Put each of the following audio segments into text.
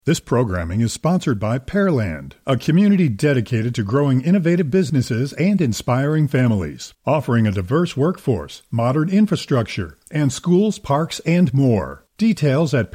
This programming is sponsored by Pearland, a community dedicated to growing innovative businesses and inspiring families, offering a diverse workforce, modern infrastructure, and schools, parks, and more. Details at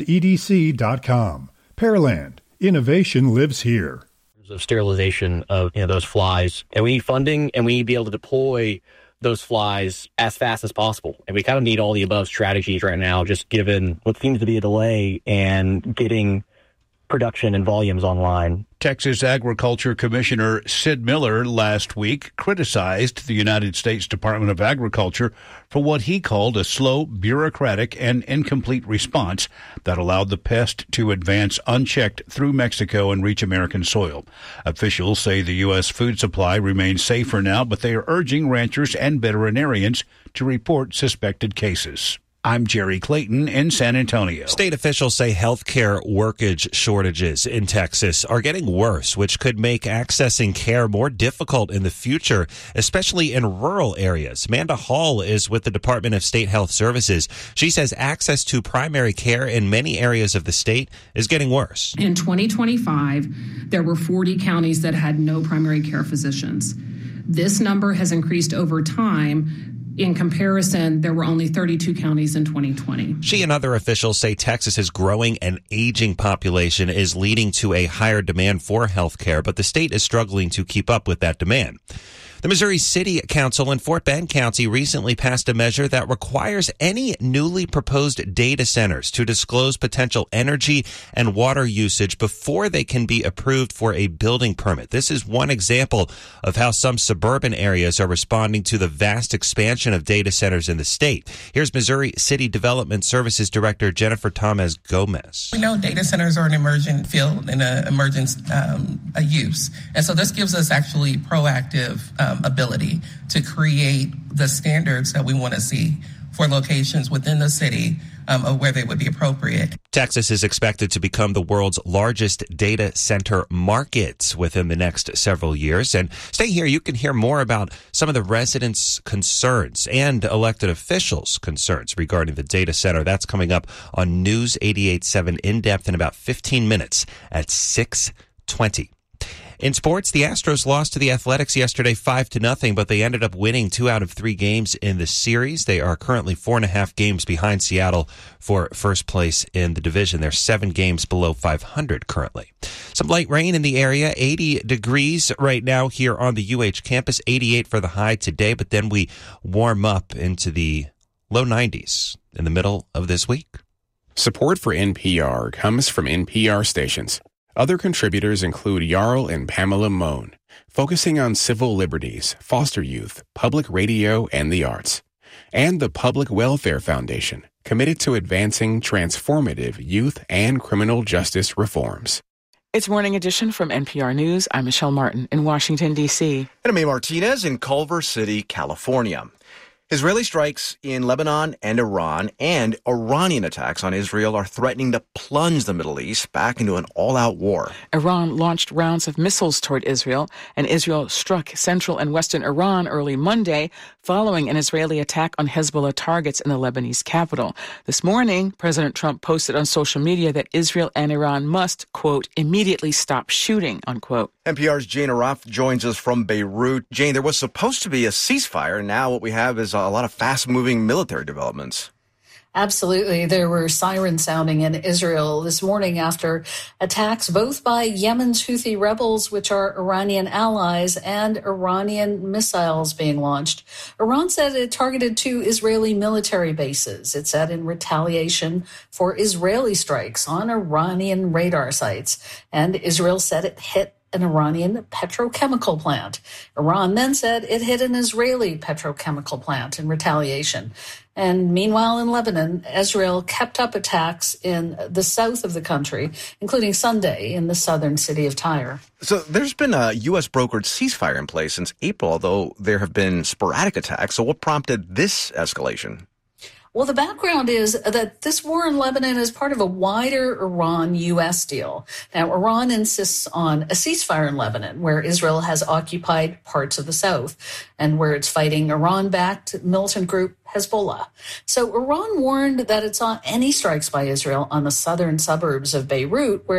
pearlandedc.com. Pearland, innovation lives here. Of sterilization of those flies, and we need funding, and we need to be able to deploy those flies as fast as possible. And we kind of need all the above strategies right now, just given what seems to be a delay and getting production and volumes online. Texas Agriculture Commissioner Sid Miller last week criticized the United States Department of Agriculture for what he called a slow, bureaucratic, and incomplete response that allowed the pest to advance unchecked through Mexico and reach American soil. Officials say the U.S. food supply remains safe for now, but they are urging ranchers and veterinarians to report suspected cases. I'm Jerry Clayton in San Antonio. State officials say healthcare workage shortages in Texas are getting worse, which could make accessing care more difficult in the future, especially in rural areas. Amanda Hall is with the Department of State Health Services. She says access to primary care in many areas of the state is getting worse. In 2025, there were 40 counties that had no primary care physicians. This number has increased over time. In comparison, there were only 32 counties in 2020. She and other officials say Texas's growing and aging population is leading to a higher demand for health care, but the state is struggling to keep up with that demand. The Missouri City Council in Fort Bend County recently passed a measure that requires any newly proposed data centers to disclose potential energy and water usage before they can be approved for a building permit. This is one example of how some suburban areas are responding to the vast expansion of data centers in the state. Here's Missouri City Development Services Director Jennifer Thomas Gomez. We know data centers are an emergent field and an emergent use. And so this gives us actually proactive ability to create the standards that we want to see for locations within the city of where they would be appropriate. Texas is expected to become the world's largest data center market within the next several years. And stay here, you can hear more about some of the residents' concerns and elected officials' concerns regarding the data center. That's coming up on News 88.7 In Depth in about 15 minutes at 6:20. In sports, the Astros lost to the Athletics yesterday 5-0, but they ended up winning 2 out of 3 games in the series. They are currently 4.5 games behind Seattle for first place in the division. They're 7 games below 500 currently. Some light rain in the area, 80 degrees right now here on the UH campus, 88 for the high today, but then we warm up into the low 90s in the middle of this week. Support for NPR comes from NPR stations. Other contributors include Jarl and Pamela Mohn, focusing on civil liberties, foster youth, public radio, and the arts. And the Public Welfare Foundation, committed to advancing transformative youth and criminal justice reforms. It's Morning Edition from NPR News. I'm Michelle Martin in Washington, D.C. And I'm A. Martinez in Culver City, California. Israeli strikes in Lebanon and Iran and Iranian attacks on Israel are threatening to plunge the Middle East back into an all-out war. Iran launched rounds of missiles toward Israel, and Israel struck central and western Iran early Monday following an Israeli attack on Hezbollah targets in the Lebanese capital. This morning, President Trump posted on social media that Israel and Iran must, quote, immediately stop shooting, unquote. NPR's Jane Araf joins us from Beirut. Jane, there was supposed to be a ceasefire, and now what we have is a lot of fast-moving military developments. Absolutely. There were sirens sounding in Israel this morning after attacks both by Yemen's Houthi rebels, which are Iranian allies, and Iranian missiles being launched. Iran said it targeted 2 Israeli military bases. It said in retaliation for Israeli strikes on Iranian radar sites. And Israel said it hit an Iranian petrochemical plant. Iran then said it hit an Israeli petrochemical plant in retaliation. And meanwhile, in Lebanon, Israel kept up attacks in the south of the country, including Sunday in the southern city of Tyre. So there's been a U.S. brokered ceasefire in place since April, although there have been sporadic attacks. So what prompted this escalation? Well, the background is that this war in Lebanon is part of a wider Iran-U.S. deal. Now, Iran insists on a ceasefire in Lebanon, where Israel has occupied parts of the south and where it's fighting Iran-backed militant group Hezbollah. So Iran warned that it saw any strikes by Israel on the southern suburbs of Beirut, where